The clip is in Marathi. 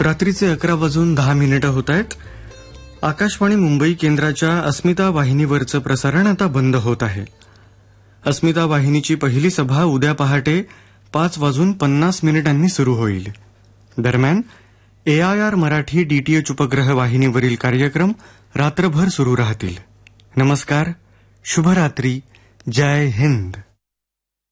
रात्रीचे 11:10 होत आहेत. आकाशवाणी मुंबई केंद्राच्या अस्मिता वाहिनीवरचं प्रसारण आता बंद होत आहे. अस्मिता वाहिनीची पहिली सभा उद्या पहाटे 5:50 सुरू होईल. दरम्यान AIR मराठी DTH उपग्रह वाहिनीवरील कार्यक्रम रात्रभर सुरू राहतील. नमस्कार, शुभरात्री, जय हिंद.